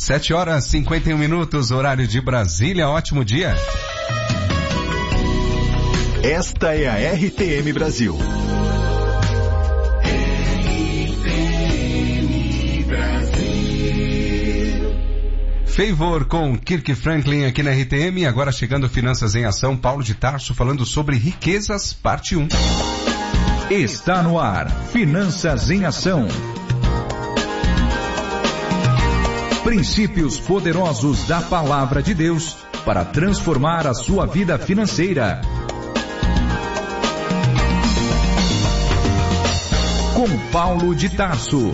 7h51, horário de Brasília. Ótimo dia. Esta é a RTM Brasil. RTM Brasil. Favor com Kirk Franklin aqui na RTM. Agora chegando Finanças em Ação, Paulo de Tarso falando sobre riquezas, parte 1. Está no ar, Finanças em Ação. Princípios poderosos da Palavra de Deus para transformar a sua vida financeira. Com Paulo de Tarso.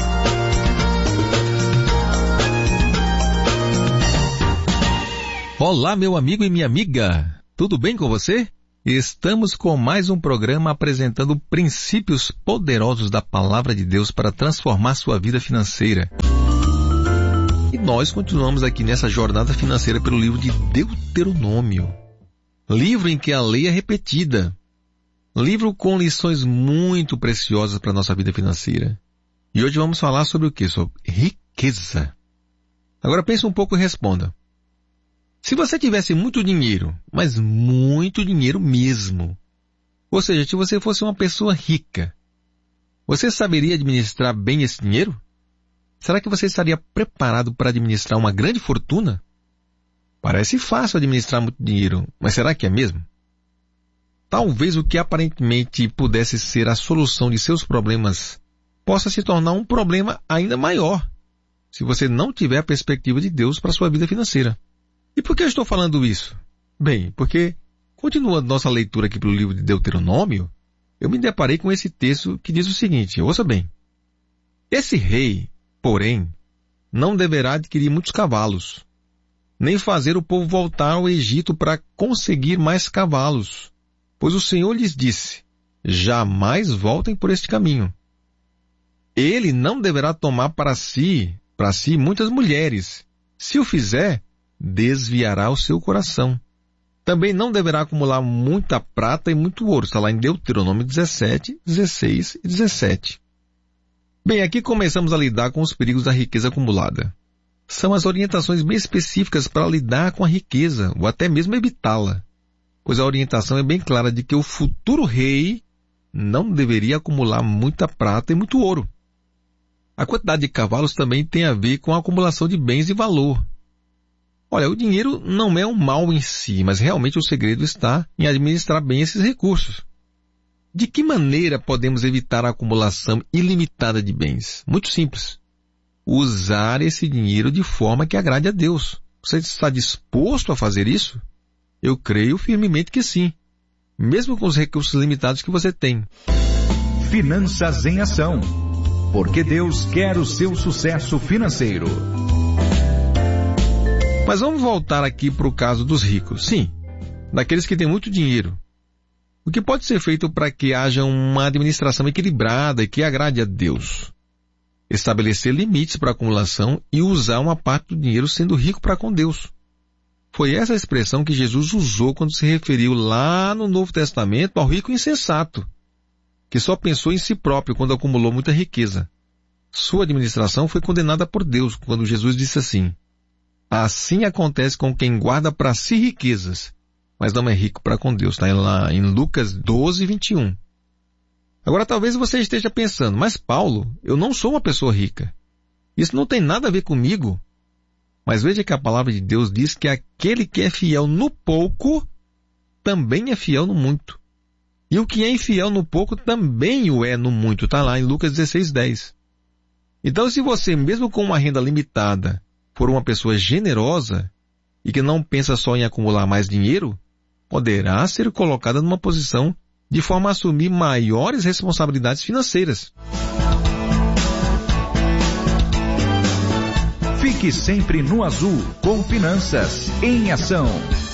Olá, meu amigo e minha amiga. Tudo bem com você? Estamos com mais um programa apresentando princípios poderosos da Palavra de Deus para transformar sua vida financeira. E nós continuamos aqui nessa jornada financeira pelo livro de Deuteronômio. Livro em que a lei é repetida. Livro com lições muito preciosas para a nossa vida financeira. E hoje vamos falar sobre o quê? Sobre riqueza. Agora pense um pouco e responda. Se você tivesse muito dinheiro, mas muito dinheiro mesmo, ou seja, se você fosse uma pessoa rica, você saberia administrar bem esse dinheiro? Será que você estaria preparado para administrar uma grande fortuna? Parece fácil administrar muito dinheiro, mas será que é mesmo? Talvez o que aparentemente pudesse ser a solução de seus problemas possa se tornar um problema ainda maior, se você não tiver a perspectiva de Deus para a sua vida financeira. E por que eu estou falando isso? Bem, porque, continuando nossa leitura aqui pelo livro de Deuteronômio, eu me deparei com esse texto que diz o seguinte, ouça bem. Esse rei, porém, não deverá adquirir muitos cavalos, nem fazer o povo voltar ao Egito para conseguir mais cavalos, pois o Senhor lhes disse, jamais voltem por este caminho. Ele não deverá tomar para si muitas mulheres. Se o fizer, desviará o seu coração. Também não deverá acumular muita prata e muito ouro. Está lá em Deuteronômio 17, 16 e 17. Bem, aqui começamos a lidar com os perigos da riqueza acumulada. São as orientações bem específicas para lidar com a riqueza, ou até mesmo evitá-la, pois a orientação é bem clara de que o futuro rei não deveria acumular muita prata e muito ouro. A quantidade de cavalos também tem a ver com a acumulação de bens de valor. Olha, o dinheiro não é um mal em si, mas realmente o segredo está em administrar bem esses recursos. De que maneira podemos evitar a acumulação ilimitada de bens? Muito simples. Usar esse dinheiro de forma que agrade a Deus. Você está disposto a fazer isso? Eu creio firmemente que sim, mesmo com os recursos limitados que você tem. Finanças em Ação, porque Deus quer o seu sucesso financeiro. Mas vamos voltar aqui para o caso dos ricos. Sim, daqueles que têm muito dinheiro. O que pode ser feito para que haja uma administração equilibrada e que agrade a Deus? Estabelecer limites para a acumulação e usar uma parte do dinheiro sendo rico para com Deus. Foi essa a expressão que Jesus usou quando se referiu lá no Novo Testamento ao rico insensato, que só pensou em si próprio quando acumulou muita riqueza. Sua administração foi condenada por Deus quando Jesus disse assim, assim acontece com quem guarda para si riquezas, mas não é rico para com Deus. Está lá em Lucas 12, 21. Agora talvez você esteja pensando, mas Paulo, eu não sou uma pessoa rica. Isso não tem nada a ver comigo. Mas veja que a palavra de Deus diz que aquele que é fiel no pouco, também é fiel no muito. E o que é infiel no pouco, também o é no muito. Está lá em Lucas 16, 10. Então se você, mesmo com uma renda limitada, for uma pessoa generosa e que não pensa só em acumular mais dinheiro, poderá ser colocada numa posição de forma a assumir maiores responsabilidades financeiras. Fique sempre no azul com Finanças em Ação.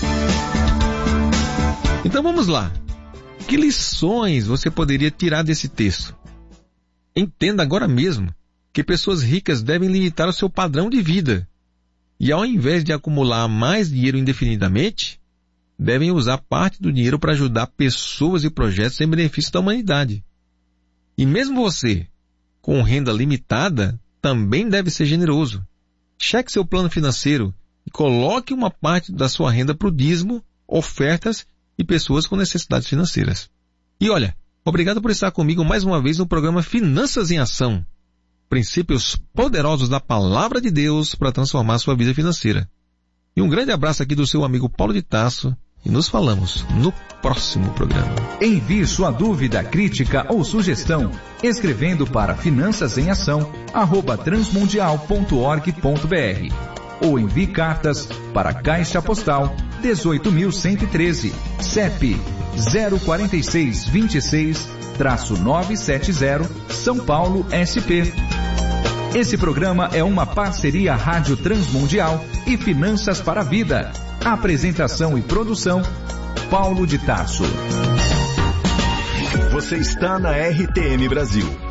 Então vamos lá. Que lições você poderia tirar desse texto? Entenda agora mesmo que pessoas ricas devem limitar o seu padrão de vida. E ao invés de acumular mais dinheiro indefinidamente, devem usar parte do dinheiro para ajudar pessoas e projetos em benefício da humanidade. E mesmo você, com renda limitada, também deve ser generoso. cheque seu plano financeiro e coloque uma parte da sua renda para o dízimo, ofertas e pessoas com necessidades financeiras. E olha, obrigado por estar comigo mais uma vez no programa Finanças em Ação. Princípios poderosos da Palavra de Deus para transformar sua vida financeira. E um grande abraço aqui do seu amigo Paulo de Tarso e nos falamos no próximo programa. Envie sua dúvida, crítica ou sugestão escrevendo para finançasemação@transmundial.org.br ou envie cartas para Caixa Postal 18.113, CEP 04626-970, São Paulo, SP. Esse programa é uma parceria Rádio Transmundial e Finanças para a Vida. Apresentação e produção, Paulo de Tarso. Você está na RTM Brasil.